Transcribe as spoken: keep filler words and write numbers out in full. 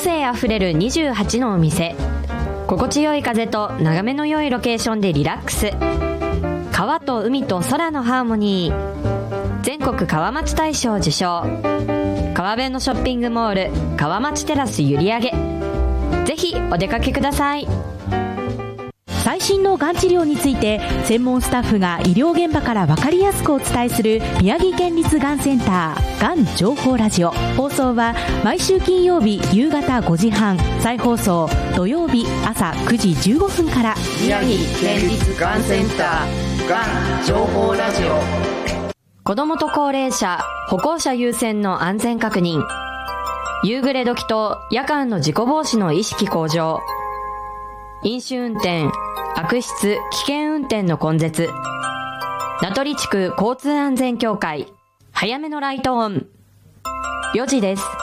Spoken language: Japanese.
性あふれるにじゅうはちのお店、心地よい風と眺めの良いロケーションでリラックス。川と海と空のハーモニー、全国川町大賞受賞。川辺のショッピングモール川町テラス閖上。ぜひお出かけください。 最新のがん治療について専門スタッフが医療現場から分かりやすくお伝えする宮城県立がんセンターがん情報ラジオ。放送は毎週金曜日夕方ごじはん、再放送土曜日朝くじじゅうごふんから。 宮城県立がんセンターがん情報ラジオ。 子どもと高齢者、歩行者優先の安全確認、夕暮れ時と夜間の事故防止の意識向上、飲酒運転、悪質危険運転の根絶、名取地区交通安全協会、早めのライトオン。よじです。